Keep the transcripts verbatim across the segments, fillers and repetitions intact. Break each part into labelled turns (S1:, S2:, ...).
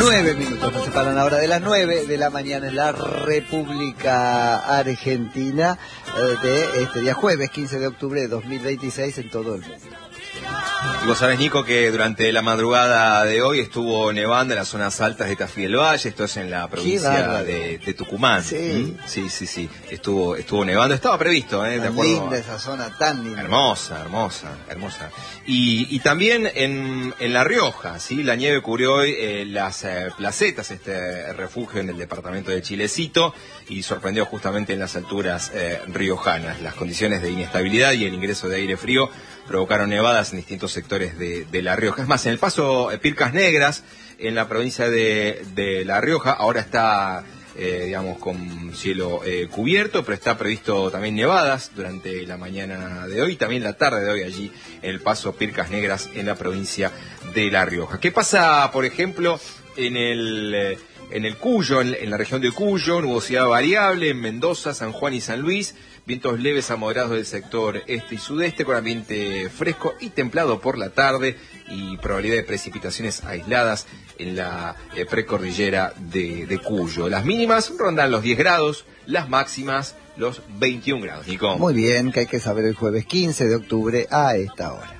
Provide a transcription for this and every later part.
S1: Nueve minutos nos separan ahora de las nueve de la mañana en la República Argentina eh, de este día jueves quince de octubre de dos mil veintiséis en todo el mundo.
S2: Y vos sabés, Nico, que durante la madrugada de hoy estuvo nevando en las zonas altas de Tafí del Valle, esto es en la provincia de, de Tucumán.
S1: Sí.
S2: ¿Mm? sí, sí, sí, estuvo estuvo nevando, estaba previsto, ¿eh? De
S1: Tan
S2: acuerdo
S1: linda
S2: a...
S1: esa zona, tan linda.
S2: Hermosa, hermosa, hermosa. Y, y también en, en La Rioja, ¿sí? La nieve cubrió hoy eh, las eh, placetas, este refugio en el departamento de Chilecito, y sorprendió justamente en las alturas eh, riojanas. Las condiciones de inestabilidad y el ingreso de aire frío provocaron nevadas en distintos sectores de, de La Rioja. Es más, en el paso eh, Pircas Negras, en la provincia de, de La Rioja, ahora está, eh, digamos, con cielo eh, cubierto, pero está previsto también nevadas durante la mañana de hoy, también la tarde de hoy allí en el paso Pircas Negras en la provincia de La Rioja. ¿Qué pasa, por ejemplo, en el... Eh, En el Cuyo, en, en la región de Cuyo, nubosidad variable, en Mendoza, San Juan y San Luis, vientos leves a moderados del sector este y sudeste, con ambiente fresco y templado por la tarde, y probabilidad de precipitaciones aisladas en la eh, precordillera de, de Cuyo. Las mínimas rondan los diez grados, las máximas los veintiún grados. Nico.
S1: Muy bien, que hay que saber el jueves quince de octubre a esta hora.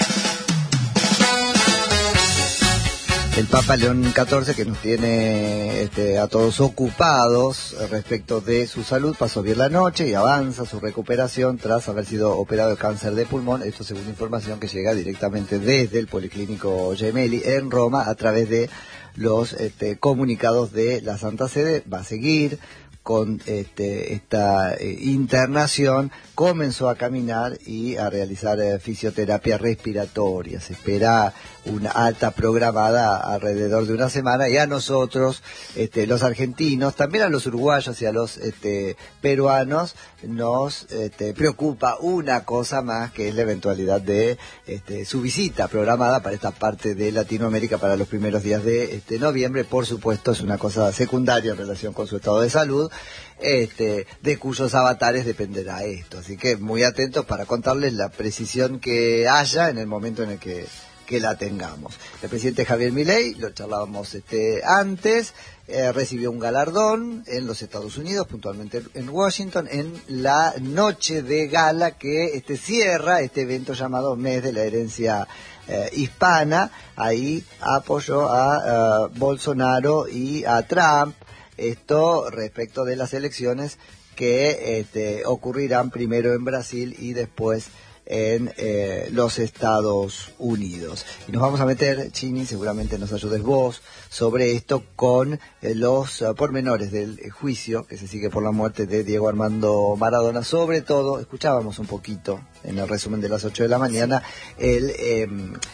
S1: El Papa León catorce, que nos tiene este, a todos ocupados respecto de su salud, pasó bien la noche y avanza su recuperación tras haber sido operado de cáncer de pulmón. Esto según información que llega directamente desde el Policlínico Gemelli en Roma a través de los este, comunicados de la Santa Sede. Va a seguir con este, esta eh, internación, comenzó a caminar y a realizar eh, fisioterapia respiratoria. Se espera una alta programada alrededor de una semana, y a nosotros, este, los argentinos, también a los uruguayos y a los este, peruanos, nos este, preocupa una cosa más, que es la eventualidad de este, su visita programada para esta parte de Latinoamérica para los primeros días de este, noviembre. Por supuesto, es una cosa secundaria en relación con su estado de salud, este, de cuyos avatares dependerá esto. Así que muy atentos para contarles la precisión que haya en el momento en el que que la tengamos. El presidente Javier Milei, lo charlábamos este, antes, eh, recibió un galardón en los Estados Unidos, puntualmente en Washington, en la noche de gala que este, cierra este evento llamado Mes de la Herencia eh, Hispana. Ahí apoyó a uh, Bolsonaro y a Trump, esto respecto de las elecciones que este, ocurrirán primero en Brasil y después en eh, los Estados Unidos. Y nos vamos a meter, Chini, seguramente nos ayudes vos, sobre esto con eh, los uh, pormenores del eh, juicio que se sigue por la muerte de Diego Armando Maradona. Sobre todo, escuchábamos un poquito en el resumen de las ocho de la mañana el eh,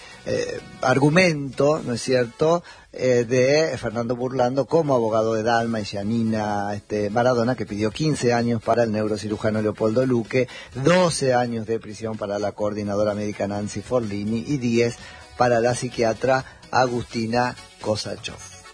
S1: eh, argumento, ¿no es cierto?, eh, de Fernando Burlando como abogado de Dalma y Giannina este, Maradona, que pidió quince años para el neurocirujano Leopoldo Luque, doce años de prisión para la coordinadora médica Nancy Forlini y diez para la psiquiatra Agustina Kosachov.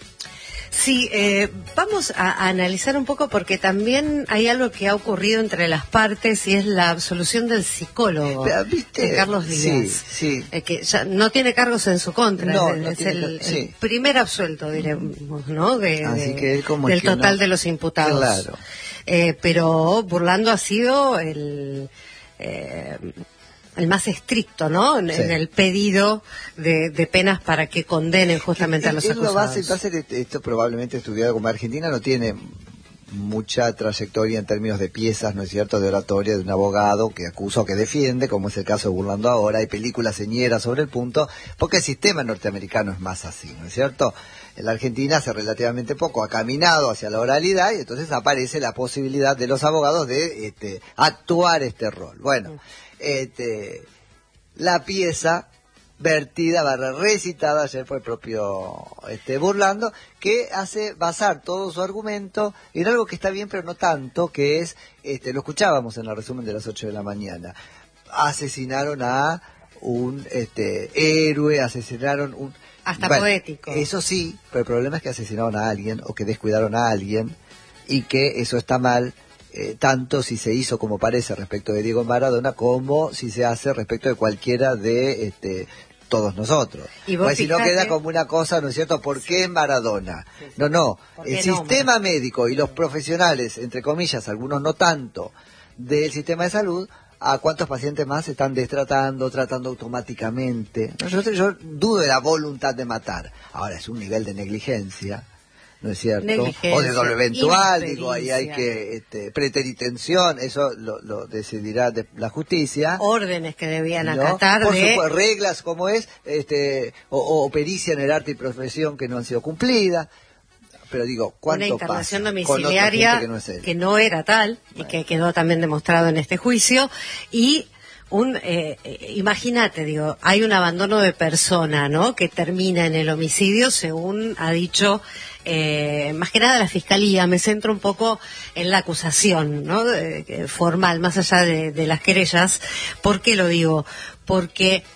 S3: Sí, eh, vamos a, a analizar un poco, porque también hay algo que ha ocurrido entre las partes, y es la absolución del psicólogo
S1: ¿Viste?
S3: de Carlos Díaz,
S1: sí, sí.
S3: Eh, que ya no tiene cargos en su contra,
S1: no,
S3: es,
S1: no
S3: es
S1: tiene,
S3: el,
S1: sí.
S3: el primer absuelto, diremos, ¿no? De,
S1: Así
S3: de,
S1: que él como
S3: del
S1: que
S3: total
S1: no...
S3: de los imputados.
S1: Claro.
S3: Eh, pero Burlando ha sido el... Eh, el más estricto, ¿no? En, sí. en el pedido de, de penas para que condenen justamente
S1: y,
S3: a los
S1: él
S3: acusados.
S1: Lo va a hacer, va a hacer esto probablemente estudiado, como Argentina no tiene mucha trayectoria en términos de piezas, ¿no es cierto?, de oratoria de un abogado que acusa o que defiende, como es el caso de Burlando ahora. Hay películas señeras sobre el punto, porque el sistema norteamericano es más así, ¿no es cierto? En la Argentina hace relativamente poco ha caminado hacia la oralidad, y entonces aparece la posibilidad de los abogados de este, actuar este rol. Bueno, este, la pieza vertida, barra recitada ayer por el propio este, Burlando, que hace basar todo su argumento en algo que está bien, pero no tanto, que es, este, lo escuchábamos en el resumen de las ocho de la mañana, asesinaron a un este, héroe, asesinaron un...
S3: Hasta
S1: bueno,
S3: poético.
S1: Eso sí, pero el problema es que asesinaron a alguien, o que descuidaron a alguien, y que eso está mal, eh, tanto si se hizo como parece respecto de Diego Maradona, como si se hace respecto de cualquiera de este, todos nosotros.
S3: Y vos
S1: pues si no
S3: fijate...
S1: queda como una cosa, ¿no es cierto? ¿Por qué Maradona? Sí, sí. No, no. El sistema no, médico y los profesionales, entre comillas, algunos no tanto, del sistema de salud, ¿a cuántos pacientes más se están destratando, tratando automáticamente? No, yo, yo dudo de la voluntad de matar. Ahora, es un nivel de negligencia, ¿no es cierto? O de dolor eventual, digo, ahí hay que, este, preteritención, eso lo, lo decidirá de la justicia.
S3: Órdenes que debían
S1: ¿no?
S3: acatar
S1: Por
S3: de...
S1: supuesto, reglas como es, este, o, o pericia en el arte y profesión que no han sido cumplidas. Pero digo, ¿cuánto
S3: una internación
S1: pasa
S3: domiciliaria
S1: que no, es
S3: que no era tal, bueno, y que quedó también demostrado en este juicio, y un eh, imagínate, digo, hay un abandono de persona, ¿no?, que termina en el homicidio, según ha dicho eh, más que nada la fiscalía. Me centro un poco en la acusación, ¿no?, de, formal, más allá de, de las querellas. ¿Por qué lo digo? Porque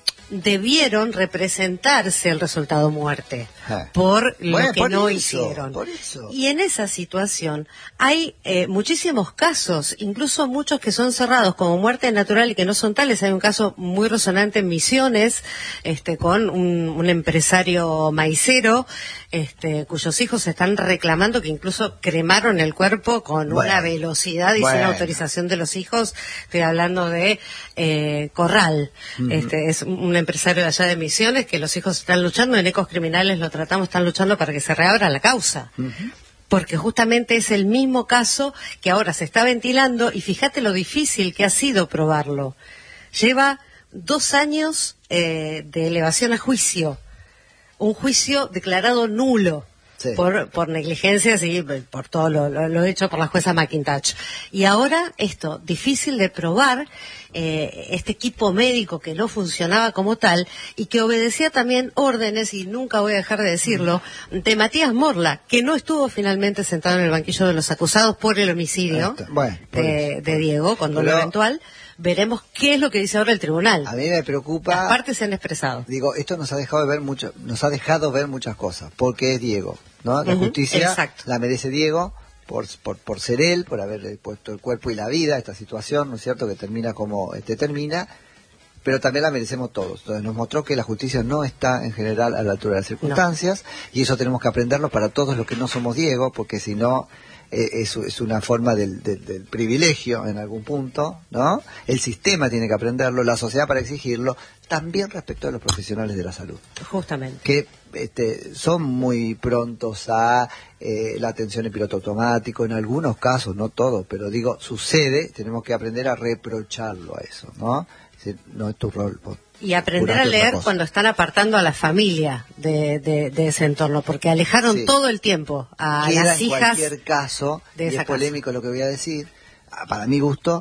S3: debieron representarse el resultado muerte ah. por lo bueno, que
S1: por
S3: no
S1: eso,
S3: hicieron.
S1: Por eso.
S3: Y en esa situación hay eh, muchísimos casos, incluso muchos que son cerrados como muerte natural y que no son tales. Hay un caso muy resonante en Misiones, este, con un, un empresario maicero, este, cuyos hijos están reclamando que incluso cremaron el cuerpo con bueno, una velocidad y bueno. sin autorización de los hijos. Estoy hablando de eh, Corral, uh-huh. este, es un empresario de allá de Misiones, que los hijos están luchando, en Ecos Criminales lo tratamos, están luchando para que se reabra la causa. Uh-huh. Porque justamente es el mismo caso que ahora se está ventilando, y fíjate lo difícil que ha sido probarlo. Lleva dos años eh, de elevación a juicio, un juicio declarado nulo. Sí. Por, por negligencias y por todo lo, lo, lo hecho por la jueza McIntosh. Y ahora esto, difícil de probar, eh, este equipo médico que no funcionaba como tal y que obedecía también órdenes, y nunca voy a dejar de decirlo, de Matías Morla, que no estuvo finalmente sentado en el banquillo de los acusados por el homicidio bueno, de, de Diego, con dolor Pero... eventual. Veremos qué es lo que dice ahora el tribunal.
S1: A mí me preocupa.
S3: Las partes se han expresado.
S1: Digo, esto nos ha dejado de ver mucho, nos ha dejado ver muchas cosas, porque es Diego, ¿no? La uh-huh, justicia exacto. la merece Diego por, por por ser él, por haberle puesto el cuerpo y la vida a esta situación, ¿no es cierto? Que termina como este termina, pero también la merecemos todos. Entonces nos mostró que la justicia no está en general a la altura de las circunstancias, no. y eso tenemos que aprenderlo para todos los que no somos Diego, porque si no Eh, es, es una forma del, del, del privilegio en algún punto, ¿no? El sistema tiene que aprenderlo, la sociedad para exigirlo, también respecto a los profesionales de la salud.
S3: Justamente.
S1: Que este, son muy prontos a eh, la atención en piloto automático, en algunos casos, no todos, pero digo, sucede, tenemos que aprender a reprocharlo a eso, ¿no? Es decir, no es tu rol. Vos
S3: y aprender a leer cuando están apartando a la familia de, de, de ese entorno, porque alejaron sí. todo el tiempo a
S1: Queda
S3: las hijas.
S1: En cualquier caso,
S3: de
S1: y
S3: esa
S1: es polémico casa. Lo que voy a decir, para mi gusto,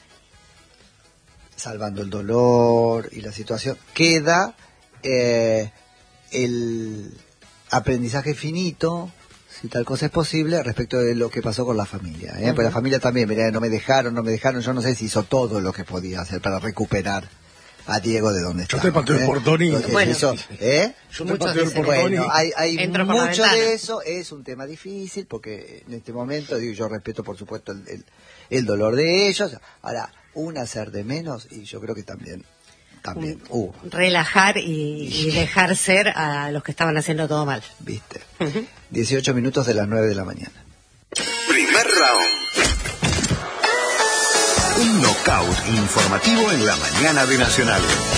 S1: salvando el dolor y la situación, queda eh, el aprendizaje finito, si tal cosa es posible, respecto de lo que pasó con la familia. ¿eh? Uh-huh. Pues la familia también, mirá, no me dejaron, no me dejaron, yo no sé si hizo todo lo que podía hacer para recuperar a Diego de donde está.
S4: Yo te pateo el portón y...
S1: Bueno, hizo, ¿eh?
S4: Yo te pateo el portón y...
S1: Bueno, hay, hay mucho de eso, es un tema difícil, porque en este momento, digo, yo respeto por supuesto el, el, el dolor de ellos. Ahora, un hacer de menos, y yo creo que también, también
S3: uh. relajar y, y dejar ser a los que estaban haciendo todo mal.
S1: Viste. Uh-huh. dieciocho minutos de las nueve de la mañana.
S5: Primer round. Un knockout informativo en la mañana de Nacional.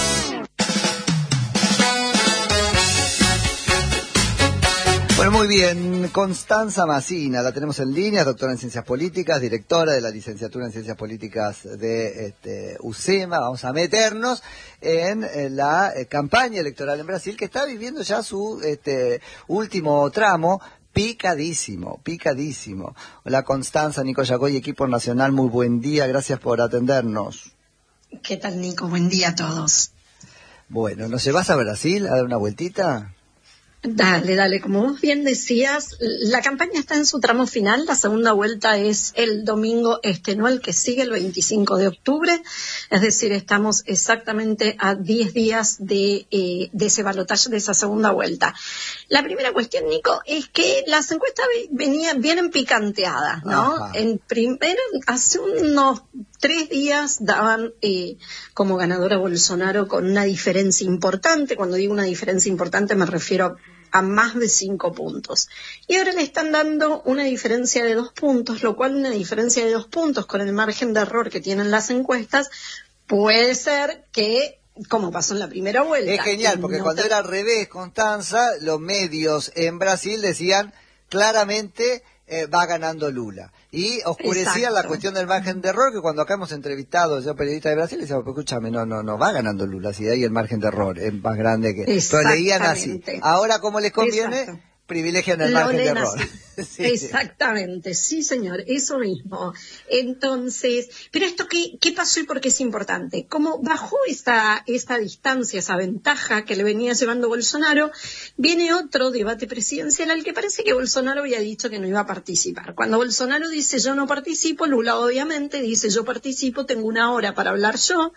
S1: Bueno, muy bien. Constanza Macina, la tenemos en línea, doctora en Ciencias Políticas, directora de la licenciatura en Ciencias Políticas de este, U C E M A. Vamos a meternos en, en la eh, campaña electoral en Brasil, que está viviendo ya su este, último tramo. Picadísimo, picadísimo. Hola Constanza, Nico Yagoy, equipo nacional, muy buen día, gracias por atendernos.
S6: ¿Qué tal, Nico? Buen día a todos.
S1: Bueno, ¿nos llevas a Brasil a dar una vueltita?
S6: Dale, dale, como vos bien decías, la campaña está en su tramo final, la segunda vuelta es el domingo este, no el que sigue, el veinticinco de octubre, es decir, estamos exactamente a diez días de, eh, de ese balotaje, de esa segunda vuelta. La primera cuestión, Nico, es que las encuestas venían, vienen picanteadas, ¿no? Ajá. En primero, hace unos tres días daban eh, como ganador a Bolsonaro con una diferencia importante. Cuando digo una diferencia importante me refiero a a más de cinco puntos. Y ahora le están dando una diferencia de dos puntos, lo cual una diferencia de dos puntos con el margen de error que tienen las encuestas puede ser que, como pasó en la primera vuelta.
S1: Es genial, porque no cuando te... era al revés, Constanza, los medios en Brasil decían claramente eh, va ganando Lula. Y oscurecía Exacto. la cuestión del margen de error, que cuando acá hemos entrevistado yo periodistas de Brasil, decíamos, pues escúchame, no, no, no va ganando Lula, si de ahí el margen de error es más grande que... Pero leían así. Ahora, como les conviene, Exacto. privilegian el Lo margen de error.
S6: Sí. Exactamente, sí señor, eso mismo. Entonces, pero esto qué, qué pasó y por qué es importante. Como bajó esta, esta distancia, esa ventaja que le venía llevando Bolsonaro, viene otro debate presidencial al que parece que Bolsonaro había dicho que no iba a participar. Cuando Bolsonaro dice yo no participo, Lula obviamente dice yo participo, tengo una hora para hablar yo,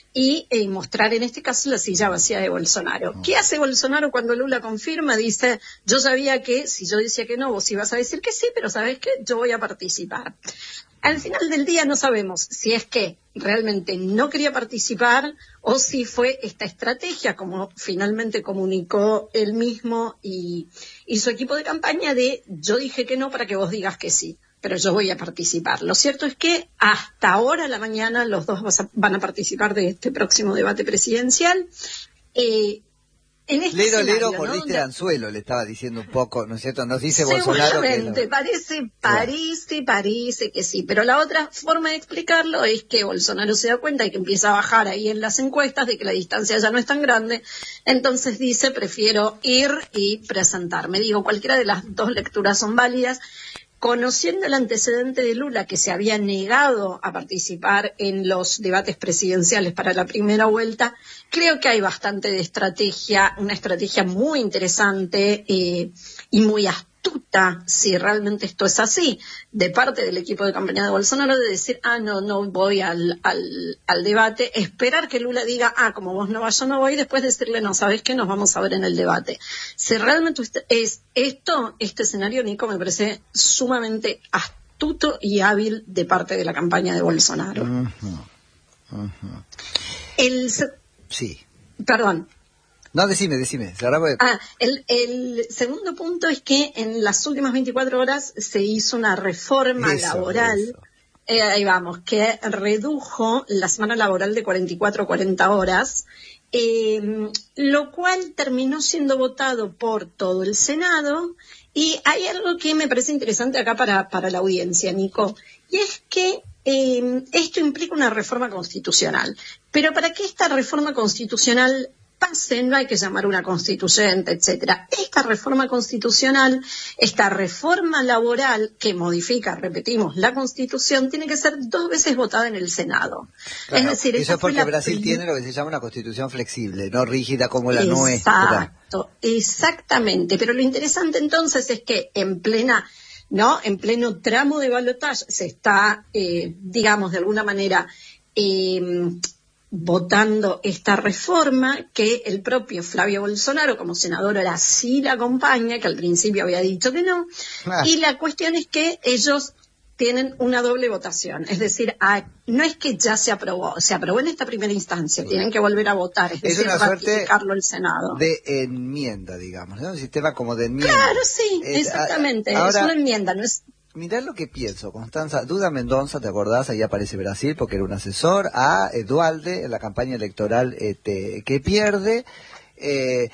S6: y eh, mostrar en este caso la silla vacía de Bolsonaro. ¿Qué hace Bolsonaro cuando Lula confirma? Dice, yo sabía que si yo decía que no, vos ibas a decir que sí, pero ¿sabés qué? Yo voy a participar. Al final del día no sabemos si es que realmente no quería participar o si fue esta estrategia, como finalmente comunicó él mismo y, y su equipo de campaña, de yo dije que no para que vos digas que sí, pero yo voy a participar. Lo cierto es que hasta ahora a la mañana los dos van a participar de este próximo debate presidencial. Eh, en este
S1: lero,
S6: escenario,
S1: lero, mordiste
S6: ¿no?
S1: el anzuelo, le estaba diciendo un poco, ¿no es cierto? Nos dice Bolsonaro que...
S6: Seguramente, parece, parece, parece que sí. Pero la otra forma de explicarlo es que Bolsonaro se da cuenta y que empieza a bajar ahí en las encuestas de que la distancia ya no es tan grande. Entonces dice, prefiero ir y presentarme. Digo, cualquiera de las dos lecturas son válidas. Conociendo el antecedente de Lula, que se había negado a participar en los debates presidenciales para la primera vuelta, creo que hay bastante de estrategia, una estrategia muy interesante eh, y muy astuta, si realmente esto es así, de parte del equipo de campaña de Bolsonaro, de decir, ah, no, no voy al, al, al debate, esperar que Lula diga, ah, como vos no vas, yo no voy, y después decirle, no, ¿sabés qué? Nos vamos a ver en el debate. Si realmente usted, es esto, este escenario, Nico, me parece sumamente astuto y hábil de parte de la campaña de Bolsonaro.
S1: Uh-huh. Uh-huh.
S6: El...
S1: Sí.
S6: Perdón.
S1: No, decime, decime. Cerramos.
S6: Ah, el, el segundo punto es que en las últimas veinticuatro horas se hizo una reforma eso, laboral, eso. Eh, ahí vamos, que redujo la semana laboral de cuarenta y cuatro a cuarenta horas, eh, lo cual terminó siendo votado por todo el Senado. Y hay algo que me parece interesante acá para, para la audiencia, Nico, y es que eh, esto implica una reforma constitucional. Pero para que esta reforma constitucional pase, no hay que llamar una constituyente, etcétera. Esta reforma constitucional, esta reforma laboral que modifica, repetimos, la Constitución, tiene que ser dos veces votada en el Senado.
S1: Claro,
S6: es decir,
S1: eso es porque Brasil
S6: prim...
S1: tiene lo que se llama una Constitución flexible, no rígida como la
S6: Exacto,
S1: nuestra.
S6: Exacto, exactamente. Pero lo interesante entonces es que en plena, ¿no? En pleno tramo de balotaje se está, eh, digamos, de alguna manera, eh, votando esta reforma que el propio Flavio Bolsonaro como senador ahora sí la acompaña, que al principio había dicho que no, ah. y la cuestión es que ellos tienen una doble votación, es decir, a, no es que ya se aprobó, se aprobó en esta primera instancia, tienen que volver a votar, es, es decir, ratificarlo el Senado.
S1: De enmienda, digamos, ¿no? Un sistema como de enmienda.
S6: Claro, sí, eh, exactamente, ahora, es una enmienda, no es...
S1: Mirá lo que pienso, Constanza. Duda Mendoza, ¿te acordás? Ahí aparece Brasil porque era un asesor a Dualde en la campaña electoral este, que pierde. Eh,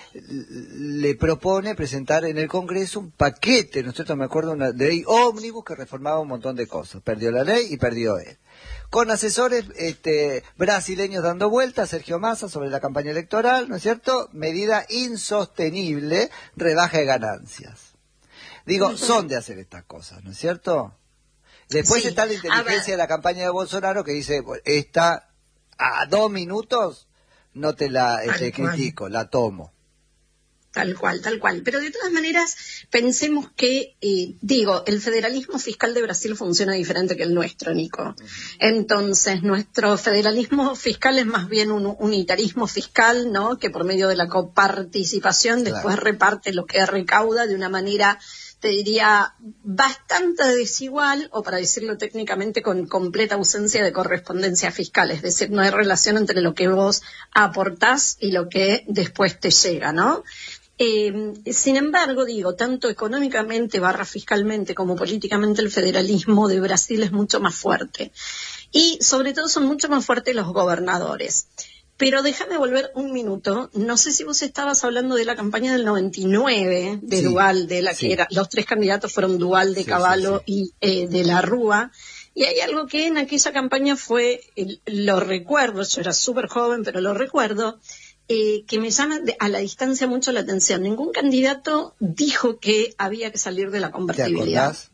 S1: le propone presentar en el Congreso un paquete, ¿no es cierto? Me acuerdo, una ley ómnibus que reformaba un montón de cosas. Perdió la ley y perdió él. Con asesores este, brasileños dando vueltas, Sergio Massa sobre la campaña electoral, ¿no es cierto? Medida insostenible, rebaja de ganancias. Digo, son de hacer estas cosas, ¿no es cierto? Después sí, está la inteligencia de la campaña de Bolsonaro que dice, esta a dos minutos no te la este, critico, la tomo.
S6: Tal cual, tal cual. Pero de todas maneras, pensemos que, eh, digo, el federalismo fiscal de Brasil funciona diferente que el nuestro, Nico. Entonces, nuestro federalismo fiscal es más bien un unitarismo fiscal, ¿no? Que por medio de la coparticipación
S1: Claro.
S6: después reparte lo que recauda de una manera, te diría, bastante desigual, o para decirlo técnicamente, con completa ausencia de correspondencia fiscal. Es decir, no hay relación entre lo que vos aportás y lo que después te llega, ¿no? Eh, sin embargo, digo, tanto económicamente barra fiscalmente como políticamente el federalismo de Brasil es mucho más fuerte. Y sobre todo son mucho más fuertes los gobernadores. Pero déjame volver un minuto. No sé si vos estabas hablando de la campaña del noventa y nueve de
S1: Sí,
S6: Duhalde, la
S1: sí.
S6: que era, los tres candidatos fueron Duhalde,
S1: Sí,
S6: Cavallo
S1: sí,
S6: y eh, de la Rúa. Y hay algo que en aquella campaña fue, eh, lo recuerdo, yo era súper joven, pero lo recuerdo, eh, que me llama de, a la distancia mucho la atención. Ningún candidato dijo que había que salir de la
S1: ¿Te
S6: convertibilidad.
S1: acordás?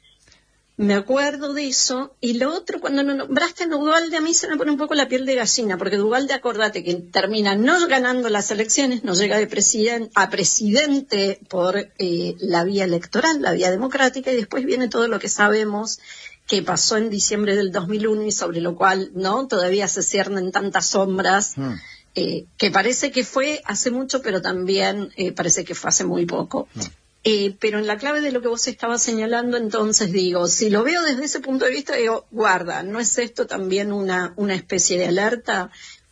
S6: Me acuerdo de eso. Y lo otro, cuando no nombraste a Duhalde, a mí se me pone un poco la piel de gallina, porque Duhalde, acordate que termina no ganando las elecciones, no llega de presiden- a presidente por eh, la vía electoral, la vía democrática, y después viene todo lo que sabemos que pasó en diciembre del dos mil uno y sobre lo cual no todavía se ciernen tantas sombras,
S1: Hmm.
S6: eh, que parece que fue hace mucho, pero también eh, parece que fue hace muy poco.
S1: Hmm.
S6: Eh, pero en la clave de lo que vos estabas señalando, entonces digo, si lo veo desde ese punto de vista, digo, guarda, ¿no es esto también una, una especie de alerta?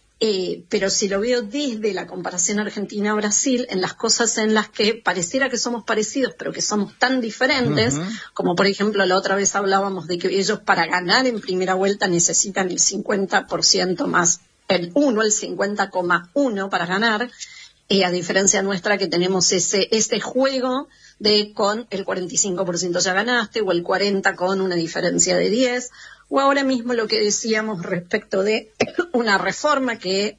S6: Eh, pero si lo veo desde la comparación Argentina-Brasil, en las cosas en las que pareciera que somos parecidos, pero que somos tan diferentes,
S1: Ujú.
S6: como por ejemplo la otra vez hablábamos de que ellos para ganar en primera vuelta necesitan el cincuenta por ciento más el uno, el cincuenta coma uno para ganar, eh, a diferencia nuestra que tenemos ese, ese juego de con el cuarenta y cinco por ciento ya ganaste, o el cuarenta con una diferencia de diez, o ahora mismo lo que decíamos respecto de una reforma que,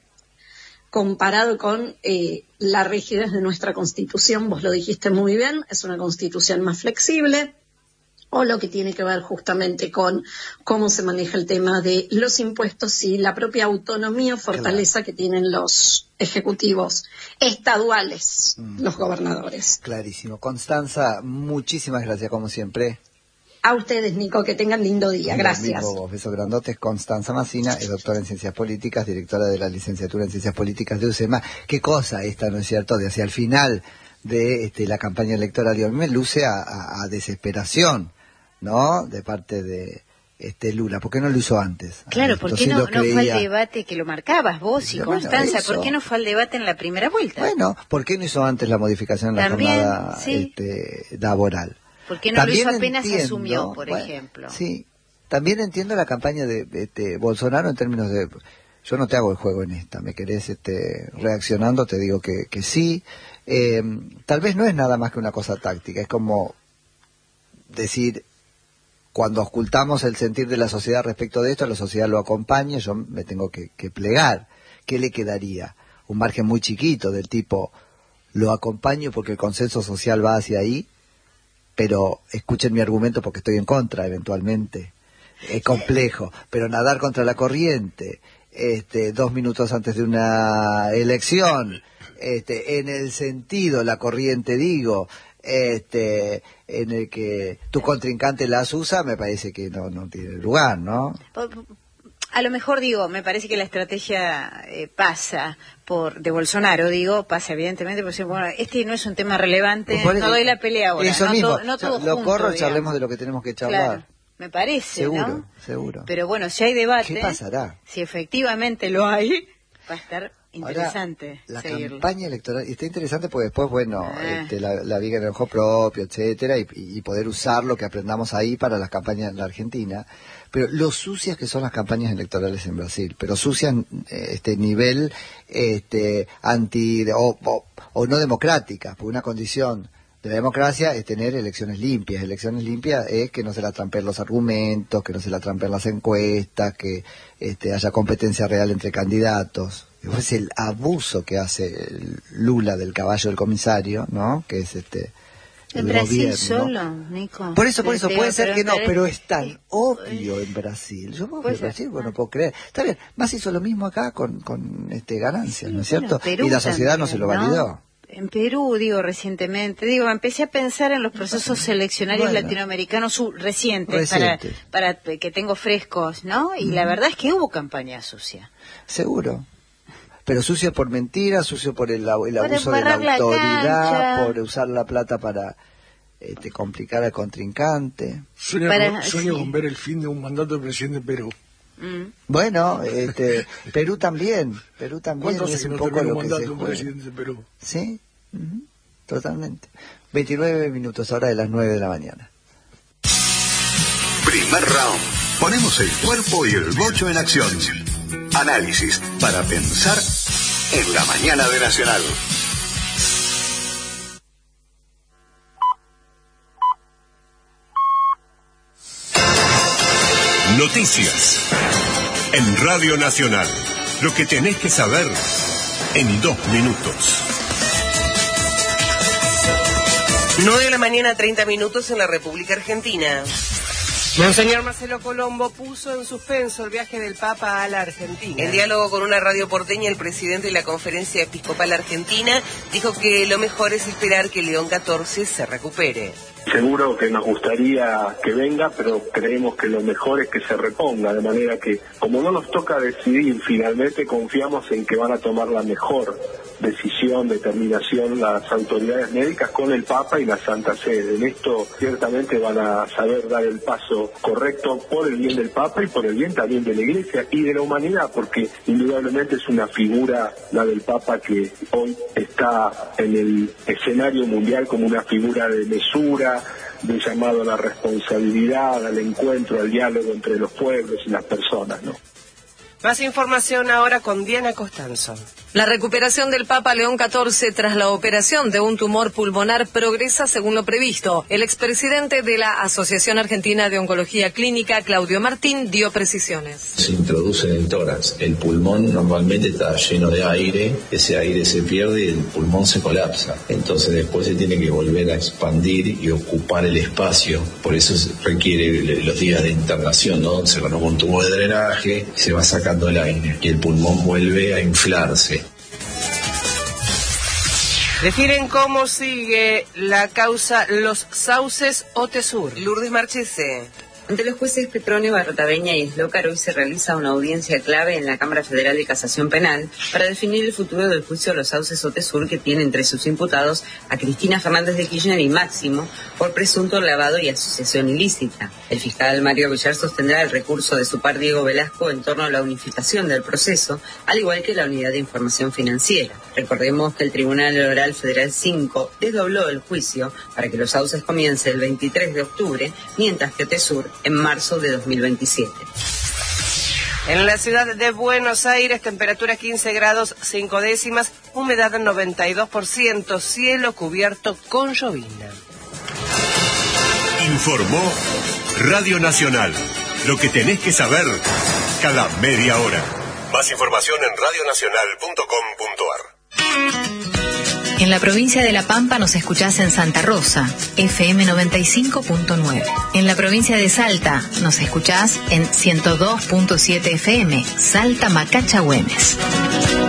S6: comparado con eh, la rigidez de nuestra Constitución, vos lo dijiste muy bien, es una Constitución más flexible, o lo que tiene que ver justamente con cómo se maneja el tema de los impuestos y la propia autonomía o fortaleza
S1: Claro.
S6: que tienen los ejecutivos estaduales,
S1: Mm.
S6: los gobernadores.
S1: Clarísimo. Constanza, muchísimas gracias como siempre.
S6: A ustedes, Nico, que tengan lindo día.
S1: Lo
S6: Gracias.
S1: mismo vos, besos grandotes. Constanza Massina es doctora en Ciencias Políticas, directora de la licenciatura en Ciencias Políticas de U C E M A. Qué cosa esta, ¿no es cierto?, de hacia el final de este, la campaña electoral. Y a mí me luce a, a- a desesperación, ¿no?, de parte de este Lula. ¿Por qué no lo hizo antes?
S7: Claro,
S1: Esto
S7: ¿por qué
S1: sí
S7: no,
S1: lo
S7: no fue
S1: creía.
S7: al debate que lo marcabas vos y
S1: Pero bueno,
S7: Constanza?
S1: eso.
S7: ¿Por qué no fue al debate en la primera vuelta?
S1: Bueno, ¿por qué no hizo antes la modificación en la
S7: También,
S1: jornada
S7: sí.
S1: este, laboral?
S7: ¿Por qué no lo hizo
S1: También
S7: apenas
S1: entiendo,
S7: asumió, por
S1: bueno,
S7: ejemplo?
S1: Sí, también entiendo la campaña de este, Bolsonaro en términos de... Yo no te hago el juego en esta, me querés este, reaccionando, te digo que, que sí. Eh, tal vez no es nada más que una cosa táctica, es como decir, cuando ocultamos el sentir de la sociedad respecto de esto, la sociedad lo acompaña, yo me tengo que, que plegar. ¿Qué le quedaría? Un margen muy chiquito del tipo, lo acompaño porque el consenso social va hacia ahí, pero escuchen mi argumento porque estoy en contra eventualmente. Es complejo, pero nadar contra la corriente, este, dos minutos antes de una elección, este, en el sentido, la corriente digo, este, en el que tu contrincante las usa, me parece que no, no tiene lugar, ¿no?
S7: A lo mejor digo, me parece que la estrategia eh, pasa por de Bolsonaro, digo, pasa evidentemente por decir, bueno, este no es un tema relevante,
S1: Por
S7: no doy la pelea ahora.
S1: Eso
S7: no
S1: mismo,
S7: to- no todo
S1: lo
S7: junto,
S1: corro,
S7: digamos.
S1: charlemos de lo que tenemos que charlar.
S7: Claro, me parece,
S1: Seguro,
S7: ¿no?
S1: seguro.
S7: Pero bueno, si hay debate,
S1: ¿Qué pasará?
S7: si efectivamente lo hay, va a estar interesante
S1: Ahora, la
S7: seguirlo.
S1: campaña electoral, y está interesante porque después, bueno,
S7: Ah.
S1: este, la, la viga en el ojo propio, etcétera, y, y poder usar lo que aprendamos ahí para las campañas en la Argentina. Pero lo sucias que son las campañas electorales en Brasil, pero sucias eh, este nivel este anti o, o, o no democrática, por una condición de la democracia es tener elecciones limpias. Elecciones limpias es que no se la trampen los argumentos, que no se la trampen las encuestas, que este, haya competencia real entre candidatos. Es el abuso que hace Lula del caballo del comisario, ¿no? Que es este
S7: En
S1: el
S7: Brasil
S1: gobierno.
S7: solo, Nico.
S1: Por eso, por eso,
S7: Te
S1: puede
S7: digo,
S1: ser
S7: pero-
S1: que no,
S7: pero-
S1: pero es tan obvio en Brasil. Yo puedo
S7: Puede
S1: en
S7: ser.
S1: Brasil, bueno, no puedo creer. Está bien, más hizo lo mismo acá con, con este ganancias,
S7: Sí,
S1: ¿no es
S7: bueno,
S1: cierto?
S7: Perú
S1: Y la sociedad no
S7: también,
S1: se lo
S7: ¿no?
S1: validó.
S7: en Perú, digo, recientemente, digo, empecé a pensar en los procesos seleccionarios
S1: Bueno.
S7: latinoamericanos su- recientes,
S1: Reciente.
S7: para, para que tengo frescos, ¿no? Y la verdad es que hubo campaña sucia.
S1: Seguro. Pero sucio por mentiras, sucio por el, el
S7: Por
S1: abuso de la
S7: embarrar la
S1: autoridad,
S7: cancha.
S1: por usar la plata para este, complicar al contrincante.
S4: Sueño,
S7: Para-
S4: con, sueño
S7: sí.
S4: con ver el fin de un mandato del presidente de Perú.
S7: Mm.
S1: Bueno, este, Perú también, Perú también
S4: ¿Cuánto
S1: es
S4: hace que
S1: un
S4: no
S1: poco
S4: termina
S1: lo
S4: un
S1: que
S4: mandato
S1: se
S4: de un
S1: juega.
S4: presidente de Perú?
S1: Sí, ujú, totalmente. veintinueve minutos, ahora de las nueve de la mañana.
S5: Primer round. Ponemos el cuerpo y el bocho en acción. Análisis para pensar en la mañana de Nacional.
S8: Noticias en Radio Nacional. Lo que tenés que saber en dos minutos.
S9: nueve de la mañana, treinta minutos en la República Argentina.
S10: Monseñor Marcelo Colombo puso en suspenso el viaje del Papa a la Argentina.
S9: En diálogo con una radio porteña, el presidente de la Conferencia Episcopal Argentina dijo que lo mejor es esperar que León catorce se recupere.
S11: Seguro que nos gustaría que venga, pero creemos que lo mejor es que se reponga, de manera que, como no nos toca decidir, finalmente confiamos en que van a tomar la mejor decisión, determinación las autoridades médicas con el Papa y la Santa Sede. En esto ciertamente van a saber dar el paso correcto por el bien del Papa y por el bien también de la Iglesia y de la humanidad, porque indudablemente es una figura, la del Papa, que hoy está en el escenario mundial como una figura de mesura, de llamado a la responsabilidad, al encuentro, al diálogo entre los pueblos y las personas, ¿no?
S10: Más información ahora con Diana Costanzo.
S12: La recuperación del Papa León catorce tras la operación de un tumor pulmonar progresa según lo previsto. El expresidente de la Asociación Argentina de Oncología Clínica, Claudio Martín, dio precisiones.
S13: Se introduce en el tórax. El pulmón normalmente está lleno de aire, ese aire se pierde y el pulmón se colapsa. Entonces después se tiene que volver a expandir y ocupar el espacio. Por eso se requiere los días de internación, ¿no? Se coloca un tubo de drenaje, se va sacando el aire y el pulmón vuelve a inflarse.
S10: Definen cómo sigue la causa Los Sauces Otesur.
S9: Lourdes Marchese.
S14: Ante los jueces Petronio, Barrotaveña y Eslocar, hoy se realiza una audiencia clave en la Cámara Federal de Casación Penal para definir el futuro del juicio de los Sauces Otesur, que tiene entre sus imputados a Cristina Fernández de Kirchner y Máximo por presunto lavado y asociación ilícita. El fiscal Mario Villar sostendrá el recurso de su par Diego Velasco en torno a la unificación del proceso, al igual que la Unidad de Información Financiera. Recordemos que el Tribunal Oral Federal cinco desdobló el juicio para que los Sauces comience el veintitrés de octubre, mientras que Otesur en marzo de dos mil veintisiete.
S10: En la ciudad de Buenos Aires, temperatura quince grados cinco décimas, humedad noventa y dos por ciento, cielo cubierto con llovizna.
S8: Informó Radio Nacional. Lo que tenés que saber cada media hora. Más información en radio nacional punto com punto ar.
S15: En la provincia de La Pampa nos escuchás en Santa Rosa, F M noventa y cinco punto nueve. En la provincia de Salta nos escuchás en ciento dos punto siete F M, Salta Macacha Güemes.